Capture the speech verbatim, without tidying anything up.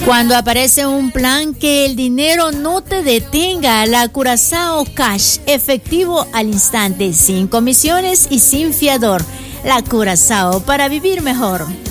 Cuando aparece un plan que el dinero no te detenga, la Curazao Cash, efectivo al instante, sin comisiones y sin fiador. La Curazao, para vivir mejor.